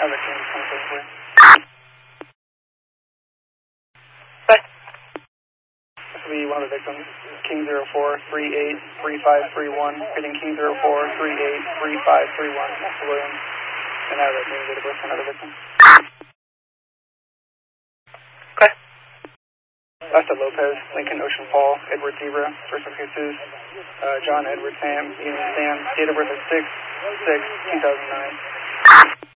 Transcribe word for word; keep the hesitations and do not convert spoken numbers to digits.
Other King twenty seven four. This will be one of the victims. King zero four three eight three five three one. Hitting King zero four three eight three five three one. Mister Williams. And I have a name date of birth for another victim. Okay. Lasta Lopez, Lincoln Ocean Fall, Edward Zebra, First of Jesus, uh, John Edward Sam, Ian Sam, date of birth is six six two thousand nine.